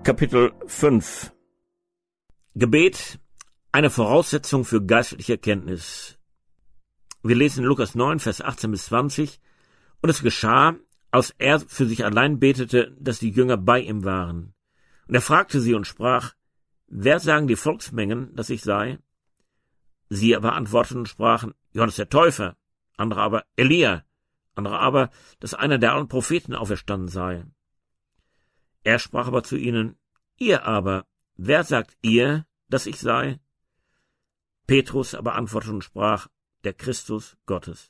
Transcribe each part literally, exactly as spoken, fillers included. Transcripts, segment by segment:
Kapitel fünf. Gebet, eine Voraussetzung für geistliche Erkenntnis. Wir lesen in Lukas neun, Vers achtzehn bis zwanzig. Und es geschah, als er für sich allein betete, dass die Jünger bei ihm waren. Und er fragte sie und sprach: Wer sagen die Volksmengen, dass ich sei? Sie aber antworteten und sprachen: Johannes der Täufer, andere aber Elia, andere aber, dass einer der alten Propheten auferstanden sei. Er sprach aber zu ihnen: Ihr aber, wer sagt ihr, dass ich sei? Petrus aber antwortete und sprach: Der Christus Gottes.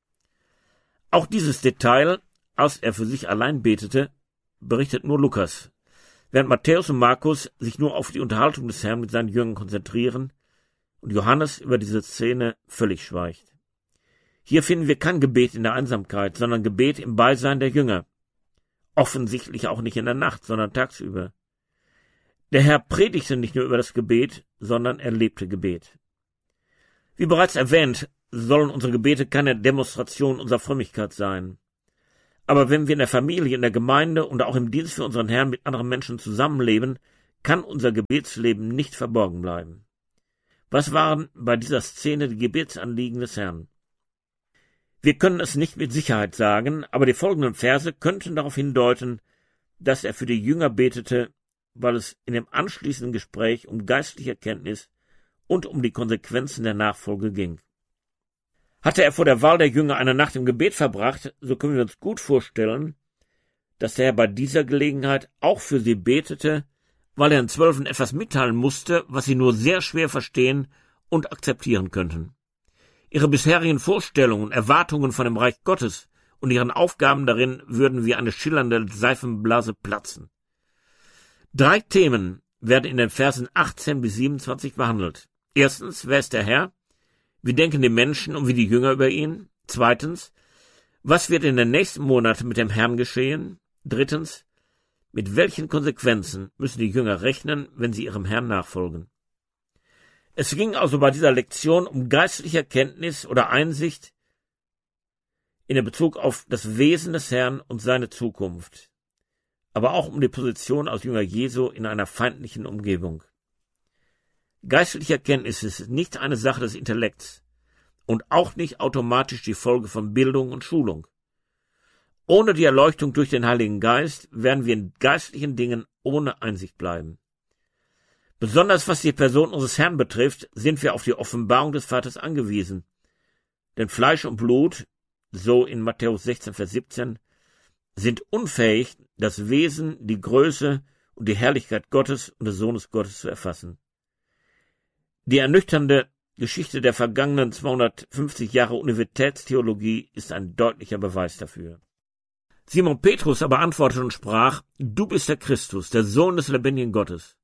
Auch dieses Detail, als er für sich allein betete, berichtet nur Lukas, während Matthäus und Markus sich nur auf die Unterhaltung des Herrn mit seinen Jüngern konzentrieren und Johannes über diese Szene völlig schweigt. Hier finden wir kein Gebet in der Einsamkeit, sondern Gebet im Beisein der Jünger. Offensichtlich auch nicht in der Nacht, sondern tagsüber. Der Herr predigte nicht nur über das Gebet, sondern er lebte Gebet. Wie bereits erwähnt, sollen unsere Gebete keine Demonstration unserer Frömmigkeit sein. Aber wenn wir in der Familie, in der Gemeinde und auch im Dienst für unseren Herrn mit anderen Menschen zusammenleben, kann unser Gebetsleben nicht verborgen bleiben. Was waren bei dieser Szene die Gebetsanliegen des Herrn? Wir können es nicht mit Sicherheit sagen, aber die folgenden Verse könnten darauf hindeuten, dass er für die Jünger betete, weil es in dem anschließenden Gespräch um geistliche Erkenntnis und um die Konsequenzen der Nachfolge ging. Hatte er vor der Wahl der Jünger eine Nacht im Gebet verbracht, so können wir uns gut vorstellen, dass der Herr bei dieser Gelegenheit auch für sie betete, weil er den Zwölfen etwas mitteilen musste, was sie nur sehr schwer verstehen und akzeptieren könnten. Ihre bisherigen Vorstellungen und Erwartungen von dem Reich Gottes und ihren Aufgaben darin würden wie eine schillernde Seifenblase platzen. Drei Themen werden in den Versen achtzehn bis siebenundzwanzig behandelt. Erstens, wer ist der Herr? Wie denken die Menschen und wie die Jünger über ihn? Zweitens, was wird in den nächsten Monaten mit dem Herrn geschehen? Drittens, mit welchen Konsequenzen müssen die Jünger rechnen, wenn sie ihrem Herrn nachfolgen? Es ging also bei dieser Lektion um geistliche Erkenntnis oder Einsicht in den Bezug auf das Wesen des Herrn und seine Zukunft, aber auch um die Position als Jünger Jesu in einer feindlichen Umgebung. Geistliche Erkenntnis ist nicht eine Sache des Intellekts und auch nicht automatisch die Folge von Bildung und Schulung. Ohne die Erleuchtung durch den Heiligen Geist werden wir in geistlichen Dingen ohne Einsicht bleiben. Besonders was die Person unseres Herrn betrifft, sind wir auf die Offenbarung des Vaters angewiesen. Denn Fleisch und Blut, so in Matthäus sechzehn, Vers siebzehn, sind unfähig, das Wesen, die Größe und die Herrlichkeit Gottes und des Sohnes Gottes zu erfassen. Die ernüchternde Geschichte der vergangenen zweihundertfünfzig Jahre Universitätstheologie ist ein deutlicher Beweis dafür. Simon Petrus aber antwortete und sprach: Du bist der Christus, der Sohn des lebendigen Gottes.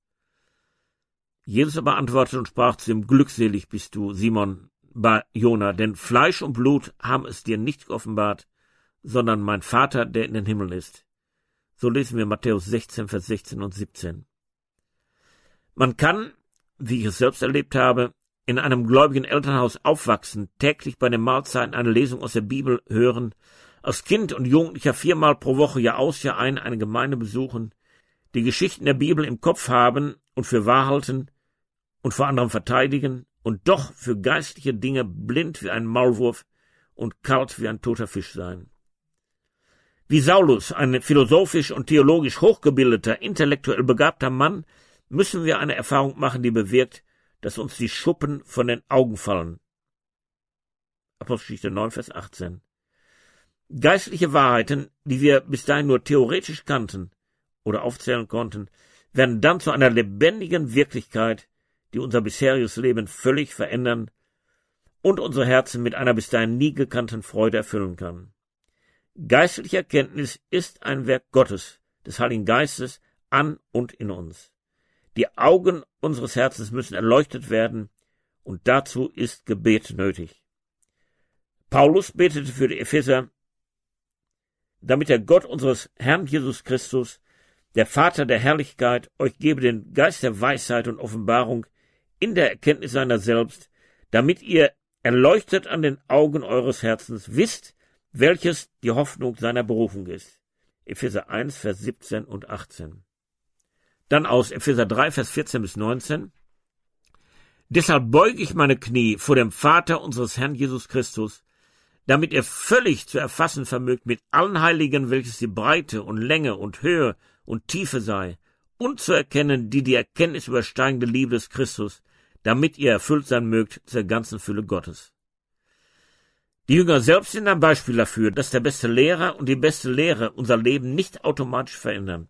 Jesus aber antwortete und sprach zu ihm: Glückselig bist du, Simon Bar-Jona, denn Fleisch und Blut haben es dir nicht geoffenbart, sondern mein Vater, der in den Himmeln ist. So lesen wir Matthäus sechzehn, Vers sechzehn und siebzehn. Man kann, wie ich es selbst erlebt habe, in einem gläubigen Elternhaus aufwachsen, täglich bei den Mahlzeiten eine Lesung aus der Bibel hören, als Kind und Jugendlicher viermal pro Woche Jahr aus, Jahr ein eine Gemeinde besuchen, die Geschichten der Bibel im Kopf haben und für wahr halten und vor anderem verteidigen und doch für geistliche Dinge blind wie ein Maulwurf und kalt wie ein toter Fisch sein. Wie Saulus, ein philosophisch und theologisch hochgebildeter, intellektuell begabter Mann, müssen wir eine Erfahrung machen, die bewirkt, dass uns die Schuppen von den Augen fallen. Apostelgeschichte neun, Vers achtzehn. Geistliche Wahrheiten, die wir bis dahin nur theoretisch kannten oder aufzählen konnten, werden dann zu einer lebendigen Wirklichkeit, die unser bisheriges Leben völlig verändern und unsere Herzen mit einer bis dahin nie gekannten Freude erfüllen kann. Geistliche Erkenntnis ist ein Werk Gottes, des Heiligen Geistes, an und in uns. Die Augen unseres Herzens müssen erleuchtet werden, und dazu ist Gebet nötig. Paulus betete für die Epheser, damit der Gott unseres Herrn Jesus Christus, der Vater der Herrlichkeit, euch gebe den Geist der Weisheit und Offenbarung in der Erkenntnis seiner selbst, damit ihr erleuchtet an den Augen eures Herzens wisst, welches die Hoffnung seiner Berufung ist. Epheser eins, Vers siebzehn und achtzehn. Dann aus Epheser drei, Vers vierzehn bis neunzehn. Deshalb beuge ich meine Knie vor dem Vater unseres Herrn Jesus Christus, damit ihr völlig zu erfassen vermögt mit allen Heiligen, welches die Breite und Länge und Höhe und Tiefe sei, und zu erkennen, die die Erkenntnis übersteigende Liebe des Christus, damit ihr erfüllt sein mögt zur ganzen Fülle Gottes. Die Jünger selbst sind ein Beispiel dafür, dass der beste Lehrer und die beste Lehre unser Leben nicht automatisch verändern.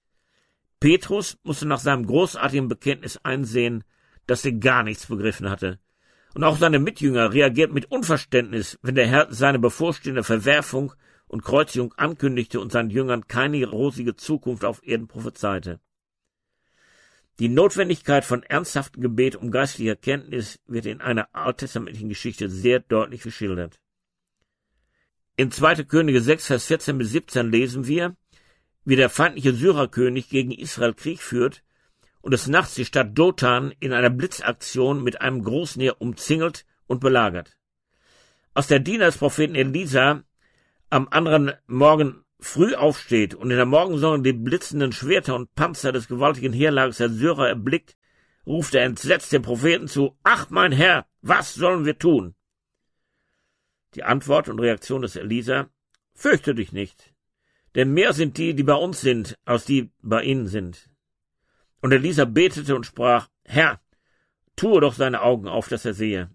Petrus musste nach seinem großartigen Bekenntnis einsehen, dass er gar nichts begriffen hatte. Und auch seine Mitjünger reagierten mit Unverständnis, wenn der Herr seine bevorstehende Verwerfung und Kreuzigung ankündigte und seinen Jüngern keine rosige Zukunft auf Erden prophezeite. Die Notwendigkeit von ernsthaftem Gebet um geistliche Erkenntnis wird in einer alttestamentlichen Geschichte sehr deutlich geschildert. In zweiter Könige sechs, Vers vierzehn bis siebzehn lesen wir, wie der feindliche Syrerkönig gegen Israel Krieg führt und des Nachts die Stadt Dothan in einer Blitzaktion mit einem großen Heer umzingelt und belagert. Als der Diener des Propheten Elisa am anderen Morgen früh aufsteht und in der Morgensonne die blitzenden Schwerter und Panzer des gewaltigen Heerlagers der Syrer erblickt, ruft er entsetzt dem Propheten zu, »Ach, mein Herr, was sollen wir tun?« Die Antwort und Reaktion des Elisa, »Fürchte dich nicht, denn mehr sind die, die bei uns sind, als die bei ihnen sind.« Und Elisa betete und sprach, »Herr, tue doch seine Augen auf, dass er sehe.«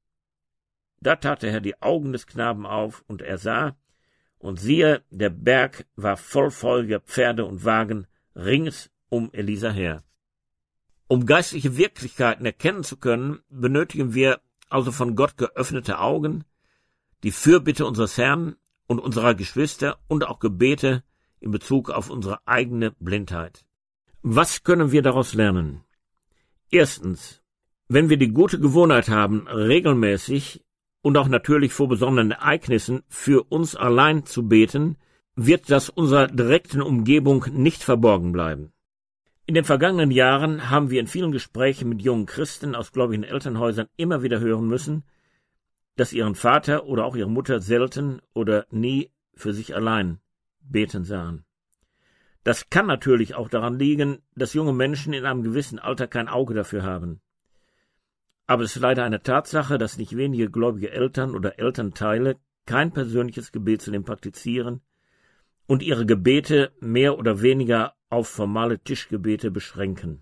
Da tat der Herr die Augen des Knaben auf, und er sah, und siehe, der Berg war voll feuriger Pferde und Wagen rings um Elisa her. Um geistliche Wirklichkeiten erkennen zu können, benötigen wir also von Gott geöffnete Augen, die Fürbitte unseres Herrn und unserer Geschwister und auch Gebete in Bezug auf unsere eigene Blindheit. Was können wir daraus lernen? Erstens, wenn wir die gute Gewohnheit haben, regelmäßig und auch natürlich vor besonderen Ereignissen für uns allein zu beten, wird das unserer direkten Umgebung nicht verborgen bleiben. In den vergangenen Jahren haben wir in vielen Gesprächen mit jungen Christen aus gläubigen Elternhäusern immer wieder hören müssen, dass ihren Vater oder auch ihre Mutter selten oder nie für sich allein beten sahen. Das kann natürlich auch daran liegen, dass junge Menschen in einem gewissen Alter kein Auge dafür haben. Aber es ist leider eine Tatsache, dass nicht wenige gläubige Eltern oder Elternteile kein persönliches Gebet zu dem praktizieren und ihre Gebete mehr oder weniger auf formale Tischgebete beschränken.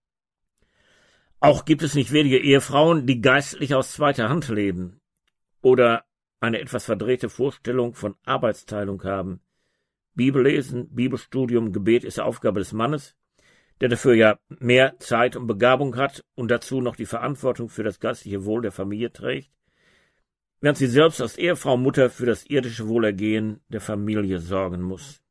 Auch gibt es nicht wenige Ehefrauen, die geistlich aus zweiter Hand leben oder eine etwas verdrehte Vorstellung von Arbeitsteilung haben. Bibellesen, Bibelstudium, Gebet ist Aufgabe des Mannes, der dafür ja mehr Zeit und Begabung hat und dazu noch die Verantwortung für das geistliche Wohl der Familie trägt, während sie selbst als Ehefrau und Mutter für das irdische Wohlergehen der Familie sorgen muss.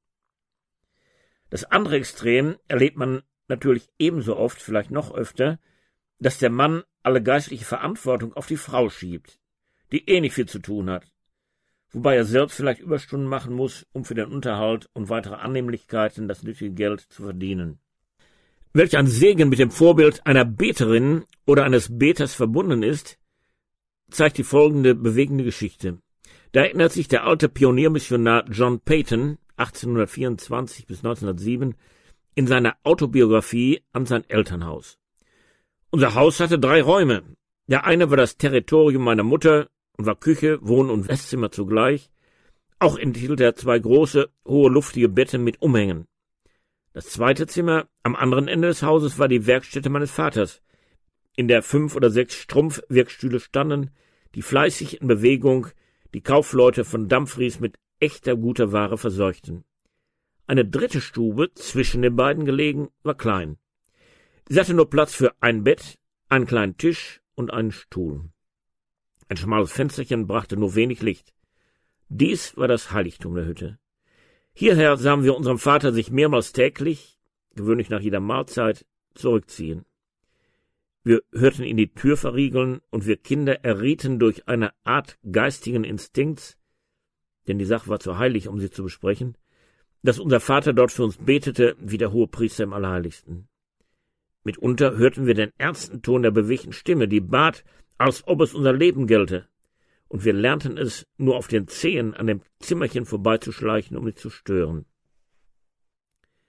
Das andere Extrem erlebt man natürlich ebenso oft, vielleicht noch öfter, dass der Mann alle geistliche Verantwortung auf die Frau schiebt, die eh nicht viel zu tun hat, wobei er selbst vielleicht Überstunden machen muss, um für den Unterhalt und weitere Annehmlichkeiten das nötige Geld zu verdienen. Welch ein Segen mit dem Vorbild einer Beterin oder eines Beters verbunden ist, zeigt die folgende bewegende Geschichte. Da erinnert sich der alte Pioniermissionar John Paton, achtzehnhundertvierundzwanzig bis neunzehnhundertsieben, in seiner Autobiografie an sein Elternhaus. Unser Haus hatte drei Räume. Der eine war das Territorium meiner Mutter und war Küche, Wohn- und Esszimmer zugleich. Auch enthielt er zwei große, hohe, luftige Betten mit Umhängen. Das zweite Zimmer am anderen Ende des Hauses war die Werkstätte meines Vaters, in der fünf oder sechs Strumpfwirkstühle standen, die fleißig in Bewegung die Kaufleute von Dumfries mit echter guter Ware verseuchten. Eine dritte Stube, zwischen den beiden gelegen, war klein. Sie hatte nur Platz für ein Bett, einen kleinen Tisch und einen Stuhl. Ein schmales Fensterchen brachte nur wenig Licht. Dies war das Heiligtum der Hütte. Hierher sahen wir unseren Vater sich mehrmals täglich, gewöhnlich nach jeder Mahlzeit, zurückziehen. Wir hörten ihn die Tür verriegeln, und wir Kinder errieten durch eine Art geistigen Instinkts, denn die Sache war zu heilig, um sie zu besprechen, dass unser Vater dort für uns betete wie der Hohepriester im Allerheiligsten. Mitunter hörten wir den ernsten Ton der bewegten Stimme, die bat, als ob es unser Leben gelte, und wir lernten es, nur auf den Zehen an dem Zimmerchen vorbeizuschleichen, um nicht zu stören.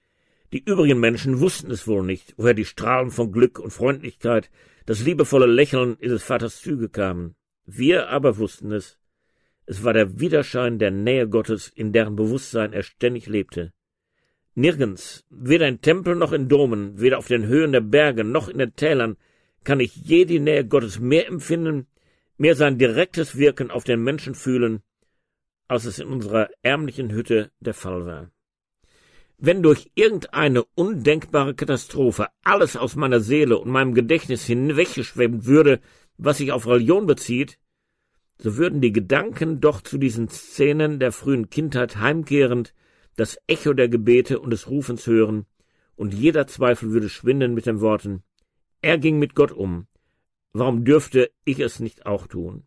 Die übrigen Menschen wussten es wohl nicht, woher die Strahlen von Glück und Freundlichkeit, das liebevolle Lächeln ihres Vaters Züge kamen. Wir aber wussten es. Es war der Widerschein der Nähe Gottes, in deren Bewusstsein er ständig lebte. Nirgends, weder in Tempeln noch in Domen, weder auf den Höhen der Berge noch in den Tälern, kann ich je die Nähe Gottes mehr empfinden, mehr sein direktes Wirken auf den Menschen fühlen, als es in unserer ärmlichen Hütte der Fall war. Wenn durch irgendeine undenkbare Katastrophe alles aus meiner Seele und meinem Gedächtnis hinweggeschwemmt würde, was sich auf Religion bezieht, so würden die Gedanken doch zu diesen Szenen der frühen Kindheit heimkehrend das Echo der Gebete und des Rufens hören, und jeder Zweifel würde schwinden mit den Worten: Er ging mit Gott um, warum dürfte ich es nicht auch tun?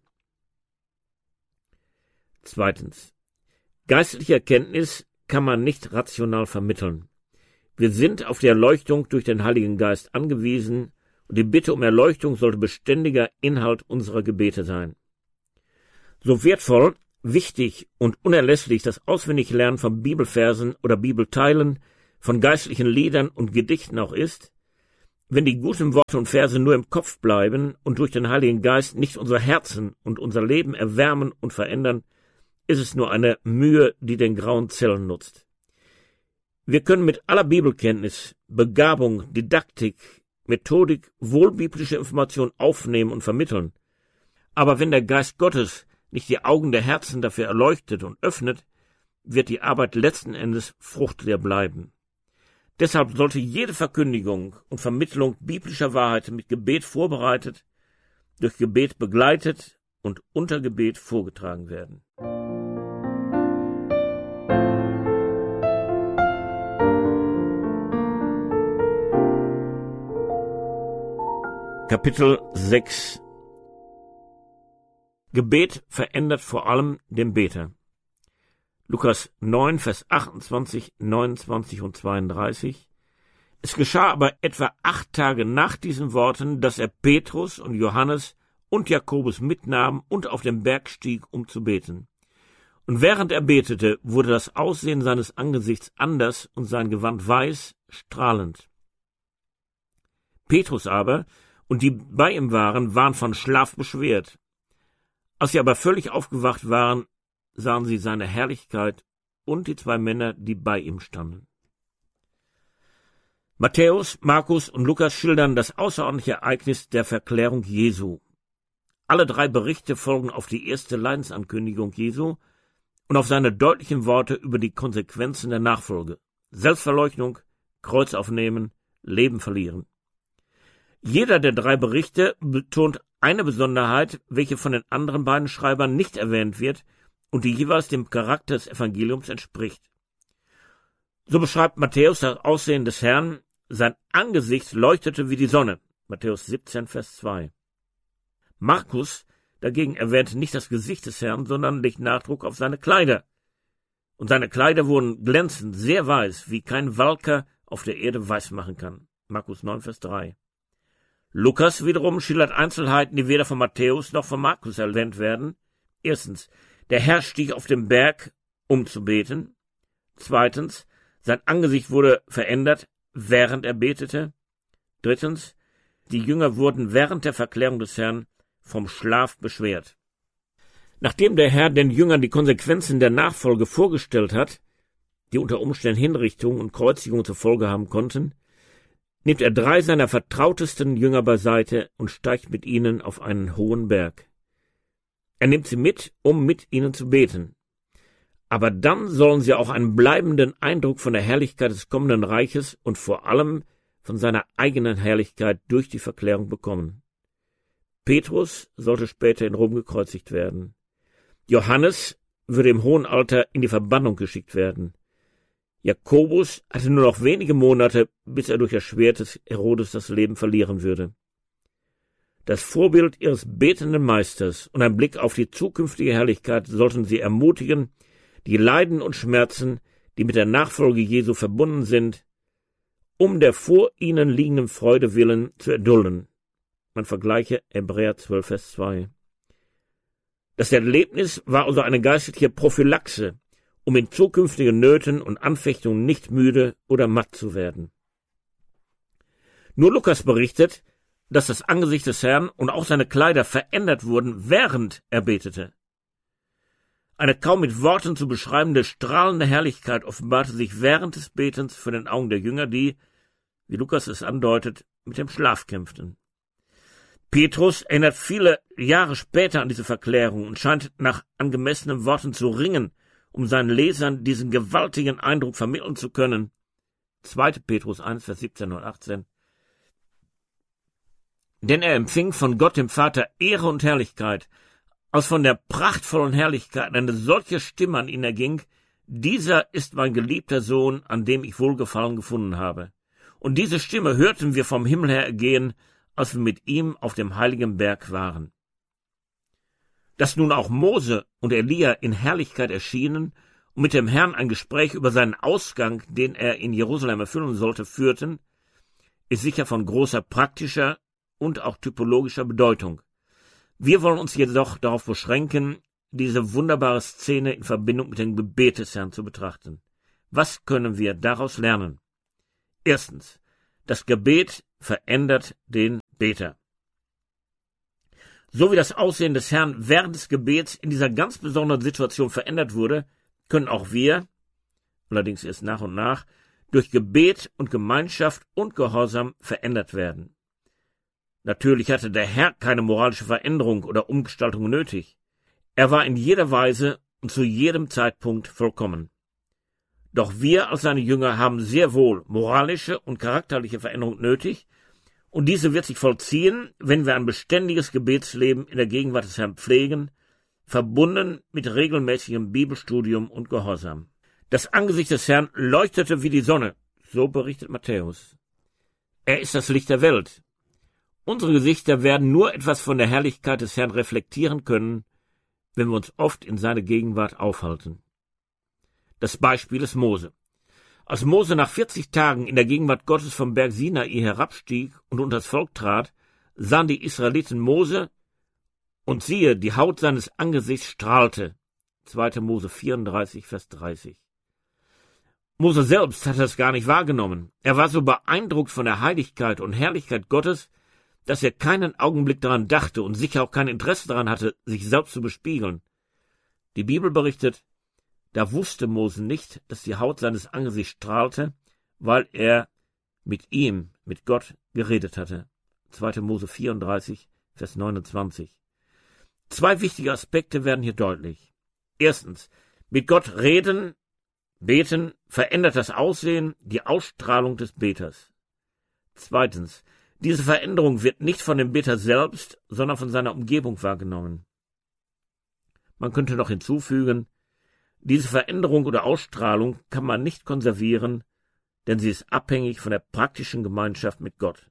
Zweitens. Geistliche Erkenntnis kann man nicht rational vermitteln. Wir sind auf die Erleuchtung durch den Heiligen Geist angewiesen, und die Bitte um Erleuchtung sollte beständiger Inhalt unserer Gebete sein. So wertvoll, wichtig und unerlässlich das Auswendiglernen von Bibelversen oder Bibelteilen, von geistlichen Liedern und Gedichten auch ist, wenn die guten Worte und Verse nur im Kopf bleiben und durch den Heiligen Geist nicht unser Herzen und unser Leben erwärmen und verändern, ist es nur eine Mühe, die den grauen Zellen nutzt. Wir können mit aller Bibelkenntnis, Begabung, Didaktik, Methodik wohlbiblische Informationen aufnehmen und vermitteln. Aber wenn der Geist Gottes nicht die Augen der Herzen dafür erleuchtet und öffnet, wird die Arbeit letzten Endes fruchtleer bleiben. Deshalb sollte jede Verkündigung und Vermittlung biblischer Wahrheit mit Gebet vorbereitet, durch Gebet begleitet und unter Gebet vorgetragen werden. Kapitel sechs. Gebet verändert vor allem den Beter. Lukas neun, Vers achtundzwanzig, neunundzwanzig und zweiunddreißig. Es geschah aber etwa acht Tage nach diesen Worten, dass er Petrus und Johannes und Jakobus mitnahm und auf den Berg stieg, um zu beten. Und während er betete, wurde das Aussehen seines Angesichts anders und sein Gewand weiß, strahlend. Petrus aber und die bei ihm waren, waren von Schlaf beschwert. Als sie aber völlig aufgewacht waren, sahen sie seine Herrlichkeit und die zwei Männer, die bei ihm standen. Matthäus, Markus und Lukas schildern das außerordentliche Ereignis der Verklärung Jesu. Alle drei Berichte folgen auf die erste Leidensankündigung Jesu und auf seine deutlichen Worte über die Konsequenzen der Nachfolge: Selbstverleugnung, Kreuz aufnehmen, Leben verlieren. Jeder der drei Berichte betont eine Besonderheit, welche von den anderen beiden Schreibern nicht erwähnt wird und die jeweils dem Charakter des Evangeliums entspricht. So beschreibt Matthäus das Aussehen des Herrn: Sein Angesicht leuchtete wie die Sonne. Matthäus siebzehn, Vers zwei. Markus dagegen erwähnt nicht das Gesicht des Herrn, sondern legt Nachdruck auf seine Kleider. Und seine Kleider wurden glänzend, sehr weiß, wie kein Walker auf der Erde weiß machen kann. Markus neun, Vers drei. Lukas wiederum schildert Einzelheiten, die weder von Matthäus noch von Markus erwähnt werden. Erstens, der Herr stieg auf den Berg, um zu beten. Zweitens, sein Angesicht wurde verändert, während er betete. Drittens, die Jünger wurden während der Verklärung des Herrn vom Schlaf beschwert. Nachdem der Herr den Jüngern die Konsequenzen der Nachfolge vorgestellt hat, die unter Umständen Hinrichtung und Kreuzigung zur Folge haben konnten, nimmt er drei seiner vertrautesten Jünger beiseite und steigt mit ihnen auf einen hohen Berg. Er nimmt sie mit, um mit ihnen zu beten. Aber dann sollen sie auch einen bleibenden Eindruck von der Herrlichkeit des kommenden Reiches und vor allem von seiner eigenen Herrlichkeit durch die Verklärung bekommen. Petrus sollte später in Rom gekreuzigt werden. Johannes würde im hohen Alter in die Verbannung geschickt werden. Jakobus hatte nur noch wenige Monate, bis er durch das Schwert des Herodes das Leben verlieren würde. Das Vorbild ihres betenden Meisters und ein Blick auf die zukünftige Herrlichkeit sollten sie ermutigen, die Leiden und Schmerzen, die mit der Nachfolge Jesu verbunden sind, um der vor ihnen liegenden Freude willen zu erdulden. Man vergleiche Hebräer zwölf, Vers zwei. Das Erlebnis war also eine geistliche Prophylaxe, um in zukünftigen Nöten und Anfechtungen nicht müde oder matt zu werden. Nur Lukas berichtet, dass das Angesicht des Herrn und auch seine Kleider verändert wurden, während er betete. Eine kaum mit Worten zu beschreibende strahlende Herrlichkeit offenbarte sich während des Betens für den Augen der Jünger, die, wie Lukas es andeutet, mit dem Schlaf kämpften. Petrus erinnert viele Jahre später an diese Verklärung und scheint nach angemessenen Worten zu ringen, um seinen Lesern diesen gewaltigen Eindruck vermitteln zu können. zweiter Petrus eins, Vers siebzehn und achtzehn. Denn er empfing von Gott dem Vater Ehre und Herrlichkeit, als von der prachtvollen Herrlichkeit eine solche Stimme an ihn erging: Dieser ist mein geliebter Sohn, an dem ich Wohlgefallen gefunden habe. Und diese Stimme hörten wir vom Himmel her ergehen, als wir mit ihm auf dem heiligen Berg waren. Dass nun auch Mose und Elia in Herrlichkeit erschienen und mit dem Herrn ein Gespräch über seinen Ausgang, den er in Jerusalem erfüllen sollte, führten, ist sicher von großer praktischer und auch typologischer Bedeutung. Wir wollen uns jedoch darauf beschränken, diese wunderbare Szene in Verbindung mit dem Gebet des Herrn zu betrachten. Was können wir daraus lernen? Erstens, das Gebet verändert den Beter. So wie das Aussehen des Herrn während des Gebets in dieser ganz besonderen Situation verändert wurde, können auch wir, allerdings erst nach und nach, durch Gebet und Gemeinschaft und Gehorsam verändert werden. Natürlich hatte der Herr keine moralische Veränderung oder Umgestaltung nötig. Er war in jeder Weise und zu jedem Zeitpunkt vollkommen. Doch wir als seine Jünger haben sehr wohl moralische und charakterliche Veränderung nötig, und diese wird sich vollziehen, wenn wir ein beständiges Gebetsleben in der Gegenwart des Herrn pflegen, verbunden mit regelmäßigem Bibelstudium und Gehorsam. Das Angesicht des Herrn leuchtete wie die Sonne, so berichtet Matthäus. Er ist das Licht der Welt. Unsere Gesichter werden nur etwas von der Herrlichkeit des Herrn reflektieren können, wenn wir uns oft in seine Gegenwart aufhalten. Das Beispiel ist Mose. Als Mose nach vierzig Tagen in der Gegenwart Gottes vom Berg Sinai herabstieg und unter das Volk trat, sahen die Israeliten Mose, und siehe, die Haut seines Angesichts strahlte. zweiter Mose vierunddreißig, Vers dreißig. Mose selbst hatte das gar nicht wahrgenommen. Er war so beeindruckt von der Heiligkeit und Herrlichkeit Gottes, dass er keinen Augenblick daran dachte und sicher auch kein Interesse daran hatte, sich selbst zu bespiegeln. Die Bibel berichtet, da wusste Mose nicht, dass die Haut seines Angesichts strahlte, weil er mit ihm, mit Gott, geredet hatte. zweiter Mose vierunddreißig, Vers neunundzwanzig. Zwei wichtige Aspekte werden hier deutlich. Erstens, mit Gott reden, beten, verändert das Aussehen, die Ausstrahlung des Beters. Zweitens, diese Veränderung wird nicht von dem Beter selbst, sondern von seiner Umgebung wahrgenommen. Man könnte noch hinzufügen, diese Veränderung oder Ausstrahlung kann man nicht konservieren, denn sie ist abhängig von der praktischen Gemeinschaft mit Gott.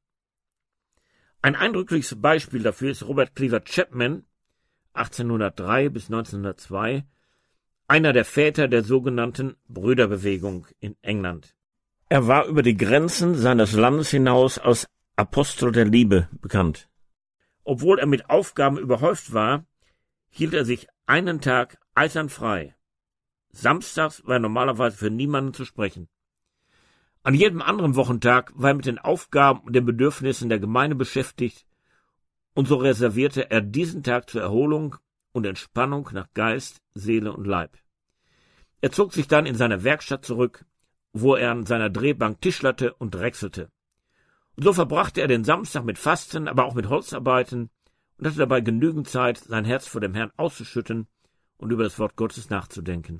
Ein eindrückliches Beispiel dafür ist Robert Cleaver Chapman, achtzehnhundertdrei bis neunzehnhundertzwei, einer der Väter der sogenannten Brüderbewegung in England. Er war über die Grenzen seines Landes hinaus als Apostel der Liebe bekannt. Obwohl er mit Aufgaben überhäuft war, hielt er sich einen Tag eisern frei. Samstags war er normalerweise für niemanden zu sprechen. An jedem anderen Wochentag war er mit den Aufgaben und den Bedürfnissen der Gemeinde beschäftigt, und so reservierte er diesen Tag zur Erholung und Entspannung nach Geist, Seele und Leib. Er zog sich dann in seine Werkstatt zurück, wo er an seiner Drehbank tischlerte und drechselte. Und so verbrachte er den Samstag mit Fasten, aber auch mit Holzarbeiten und hatte dabei genügend Zeit, sein Herz vor dem Herrn auszuschütten und über das Wort Gottes nachzudenken.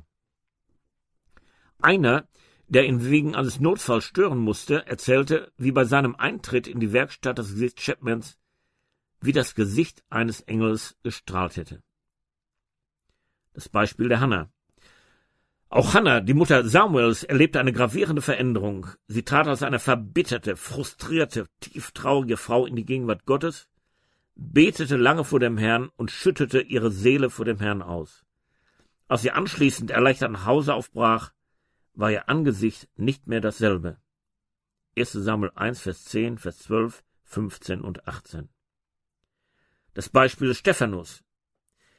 Einer, der ihn wegen eines Notfalls stören musste, erzählte, wie bei seinem Eintritt in die Werkstatt das Gesicht Chapmans wie das Gesicht eines Engels gestrahlt hätte. Das Beispiel der Hannah. Auch Hannah, die Mutter Samuels, erlebte eine gravierende Veränderung. Sie trat als eine verbitterte, frustrierte, tieftraurige Frau in die Gegenwart Gottes, betete lange vor dem Herrn und schüttete ihre Seele vor dem Herrn aus. Als sie anschließend erleichtert nach Hause aufbrach, war ihr Angesicht nicht mehr dasselbe. erster Samuel eins, Vers zehn, Vers zwölf, fünfzehn und achtzehn. Das Beispiel des Stephanus.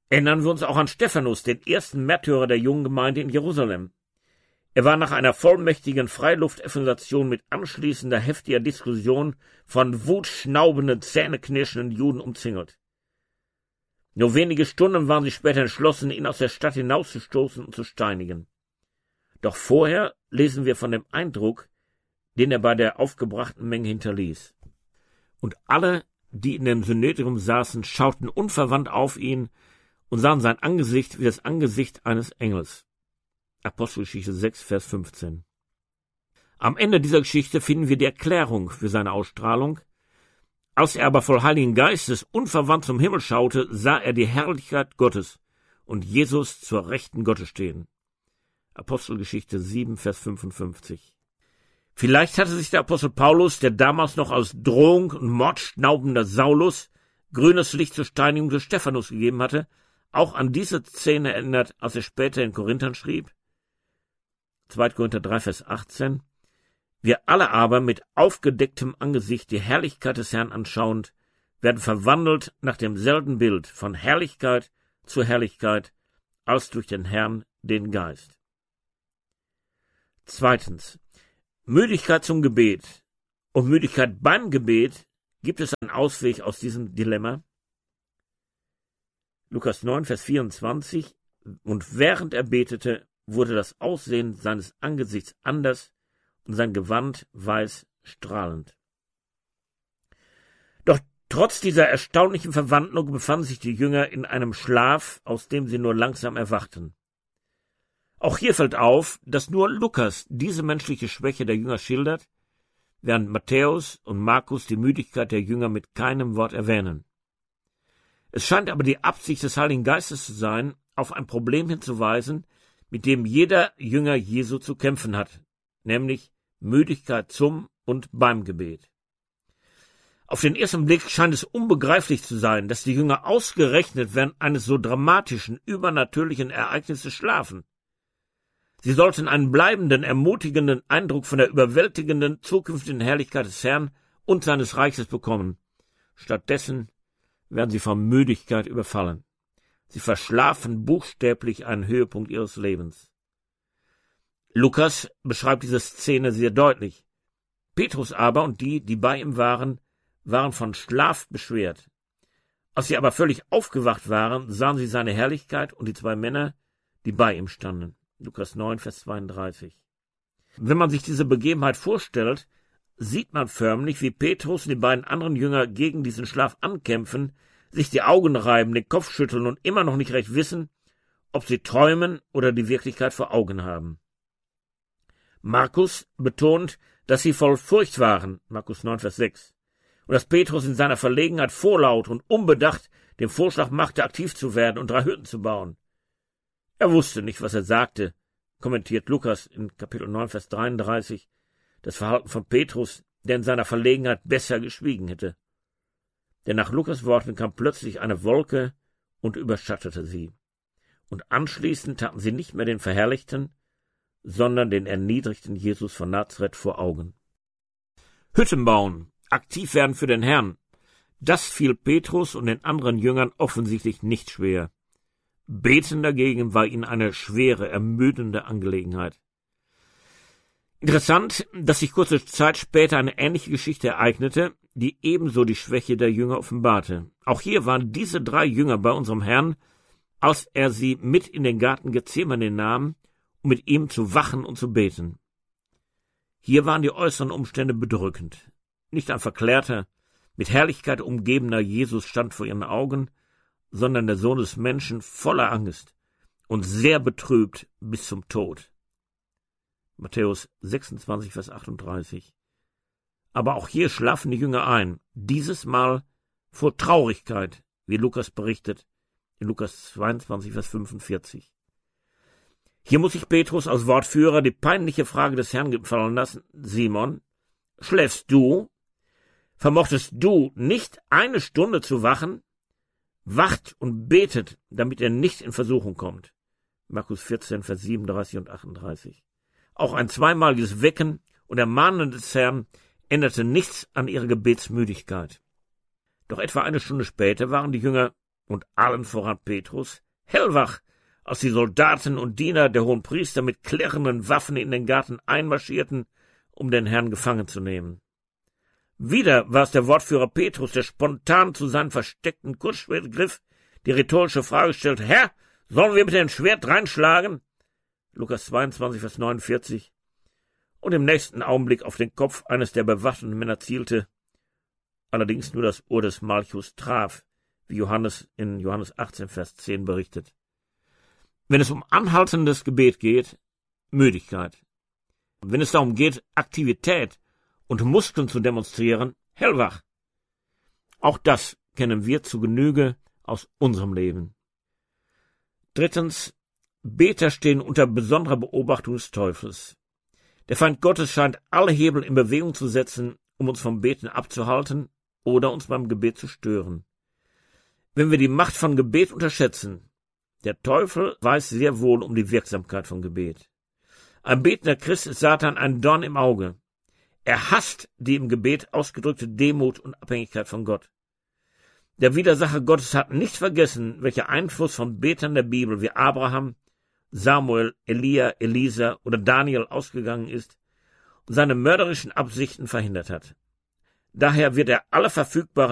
Erinnern wir uns auch an Stephanus, den ersten Märtyrer der jungen Gemeinde in Jerusalem. Er war nach einer vollmächtigen Freiluftevangeliation mit anschließender heftiger Diskussion von wutschnaubenden, zähneknirschenden Juden umzingelt. Nur wenige Stunden waren sie später entschlossen, ihn aus der Stadt hinauszustoßen und zu steinigen. Doch vorher lesen wir von dem Eindruck, den er bei der aufgebrachten Menge hinterließ. Und alle, die in dem Synedrium saßen, schauten unverwandt auf ihn und sahen sein Angesicht wie das Angesicht eines Engels. Apostelgeschichte sechs, Vers fünfzehn. Am Ende dieser Geschichte finden wir die Erklärung für seine Ausstrahlung. Als er aber voll Heiligen Geistes unverwandt zum Himmel schaute, sah er die Herrlichkeit Gottes und Jesus zur Rechten Gottes stehen. Apostelgeschichte sieben, Vers fünfundfünfzig. Vielleicht hatte sich der Apostel Paulus, der damals noch als Drohung und mordschnaubender Saulus grünes Licht zur Steinigung des Stephanus gegeben hatte, auch an diese Szene erinnert, als er später in Korinthern schrieb. zweiter Korinther drei, Vers achtzehn. Wir alle aber mit aufgedecktem Angesicht die Herrlichkeit des Herrn anschauend, werden verwandelt nach demselben Bild von Herrlichkeit zu Herrlichkeit, als durch den Herrn, den Geist. Zweitens. Müdigkeit zum Gebet und Müdigkeit beim Gebet. Gibt es einen Ausweg aus diesem Dilemma? Lukas neun, Vers vierundzwanzig. Und während er betete, wurde das Aussehen seines Angesichts anders und sein Gewand weiß strahlend. Doch trotz dieser erstaunlichen Verwandlung befanden sich die Jünger in einem Schlaf, aus dem sie nur langsam erwachten. Auch hier fällt auf, dass nur Lukas diese menschliche Schwäche der Jünger schildert, während Matthäus und Markus die Müdigkeit der Jünger mit keinem Wort erwähnen. Es scheint aber die Absicht des Heiligen Geistes zu sein, auf ein Problem hinzuweisen, mit dem jeder Jünger Jesu zu kämpfen hat, nämlich Müdigkeit zum und beim Gebet. Auf den ersten Blick scheint es unbegreiflich zu sein, dass die Jünger ausgerechnet während eines so dramatischen, übernatürlichen Ereignisses schlafen. Sie sollten einen bleibenden, ermutigenden Eindruck von der überwältigenden, zukünftigen Herrlichkeit des Herrn und seines Reiches bekommen. Stattdessen werden sie von Müdigkeit überfallen. Sie verschlafen buchstäblich einen Höhepunkt ihres Lebens. Lukas beschreibt diese Szene sehr deutlich. Petrus aber und die, die bei ihm waren, waren von Schlaf beschwert. Als sie aber völlig aufgewacht waren, sahen sie seine Herrlichkeit und die zwei Männer, die bei ihm standen. Lukas neun, Vers zweiunddreißig. Wenn man sich diese Begebenheit vorstellt, sieht man förmlich, wie Petrus und die beiden anderen Jünger gegen diesen Schlaf ankämpfen, sich die Augen reiben, den Kopf schütteln und immer noch nicht recht wissen, ob sie träumen oder die Wirklichkeit vor Augen haben. Markus betont, dass sie voll Furcht waren, Markus neun, Vers sechs, und dass Petrus in seiner Verlegenheit vorlaut und unbedacht den Vorschlag machte, aktiv zu werden und drei Hütten zu bauen. Er wusste nicht, was er sagte, kommentiert Lukas in Kapitel neun, Vers dreiunddreißig, das Verhalten von Petrus, der in seiner Verlegenheit besser geschwiegen hätte. Denn nach Lukas Worten kam plötzlich eine Wolke und überschattete sie. Und anschließend hatten sie nicht mehr den verherrlichten, sondern den erniedrigten Jesus von Nazareth vor Augen. Hütten bauen, aktiv werden für den Herrn, das fiel Petrus und den anderen Jüngern offensichtlich nicht schwer. Beten dagegen war ihnen eine schwere, ermüdende Angelegenheit. Interessant, dass sich kurze Zeit später eine ähnliche Geschichte ereignete, die ebenso die Schwäche der Jünger offenbarte. Auch hier waren diese drei Jünger bei unserem Herrn, als er sie mit in den Garten Gethsemane nahm, um mit ihm zu wachen und zu beten. Hier waren die äußeren Umstände bedrückend. Nicht ein verklärter, mit Herrlichkeit umgebener Jesus stand vor ihren Augen, sondern der Sohn des Menschen voller Angst und sehr betrübt bis zum Tod. Matthäus sechsundzwanzig, Vers achtunddreißig. Aber auch hier schlafen die Jünger ein, dieses Mal vor Traurigkeit, wie Lukas berichtet, in Lukas zweiundzwanzig, Vers fünfundvierzig. Hier muss sich Petrus als Wortführer die peinliche Frage des Herrn gefallen lassen: Simon, schläfst du? Vermochtest du nicht eine Stunde zu wachen? Wacht und betet, damit er nicht in Versuchung kommt. Markus vierzehn, Vers siebenunddreißig und achtunddreißig. Auch ein zweimaliges Wecken und Ermahnen des Herrn änderte nichts an ihrer Gebetsmüdigkeit. Doch etwa eine Stunde später waren die Jünger und allen voran Petrus, hellwach, als die Soldaten und Diener der Hohenpriester mit klirrenden Waffen in den Garten einmarschierten, um den Herrn gefangen zu nehmen. Wieder war es der Wortführer Petrus, der spontan zu seinem versteckten Kurzschwert griff, die rhetorische Frage stellte: Herr, sollen wir mit dem Schwert reinschlagen? Lukas zweiundzwanzig, Vers neunundvierzig. Und im nächsten Augenblick auf den Kopf eines der bewaffneten Männer zielte, allerdings nur das Ohr des Malchus traf, wie Johannes in Johannes achtzehn, Vers zehn berichtet. Wenn es um anhaltendes Gebet geht, Müdigkeit. Wenn es darum geht, Aktivität und Muskeln zu demonstrieren, hellwach. Auch das kennen wir zu Genüge aus unserem Leben. Drittens, Beter stehen unter besonderer Beobachtung des Teufels. Der Feind Gottes scheint alle Hebel in Bewegung zu setzen, um uns vom Beten abzuhalten oder uns beim Gebet zu stören. Wenn wir die Macht von Gebet unterschätzen, der Teufel weiß sehr wohl um die Wirksamkeit von Gebet. Ein betender Christ ist Satan ein Dorn im Auge. Er hasst die im Gebet ausgedrückte Demut und Abhängigkeit von Gott. Der Widersacher Gottes hat nicht vergessen, welcher Einfluss von Betern der Bibel wie Abraham, Samuel, Elia, Elisa oder Daniel ausgegangen ist und seine mörderischen Absichten verhindert hat. Daher wird er alle verfügbaren